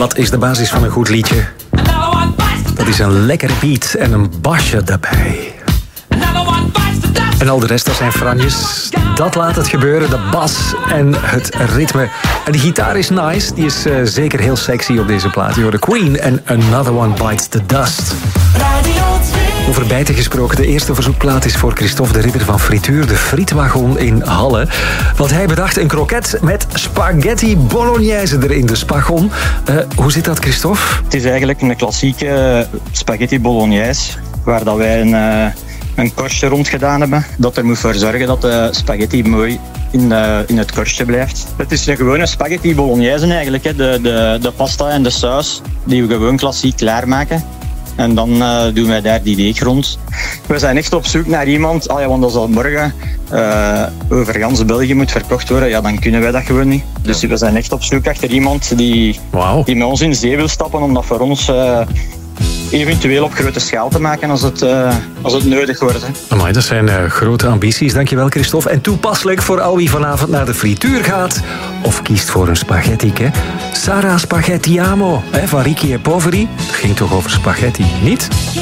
Wat is de basis van een goed liedje? Dat is een lekkere beat en een basje daarbij. En al de rest, dat zijn franjes. Dat laat het gebeuren, de bas en het ritme. En de gitaar is nice, die is zeker heel sexy op deze plaat. Je hoort Queen en Another One Bites the Dust. Over bijten gesproken, de eerste verzoekplaat is voor Christophe de Ridder van Frituur, de frietwagon in Halle. Want hij bedacht een kroket met spaghetti bolognese erin, de spagon. Hoe zit dat, Christophe? Het is eigenlijk een klassieke spaghetti bolognese, waar dat wij een korstje rond gedaan hebben, dat er moet voor zorgen dat de spaghetti mooi in het korstje blijft. Het is een gewone spaghetti bolognese eigenlijk, hè. De pasta en de saus die we gewoon klassiek klaarmaken. En dan doen wij daar die deeg rond. We zijn echt op zoek naar iemand, want als dat morgen over gans België moet verkocht worden, ja, dan kunnen wij dat gewoon niet. Dus we zijn echt op zoek achter iemand die met ons in zee wil stappen, om dat voor ons eventueel op grote schaal te maken als het nodig wordt. Amai, dat zijn grote ambities. Dankjewel, Christophe. En toepasselijk voor al wie vanavond naar de frituur gaat of kiest voor een spaghetti. Sarà Spaghettiamo van Ricky e Poveri. Het ging toch over spaghetti, niet?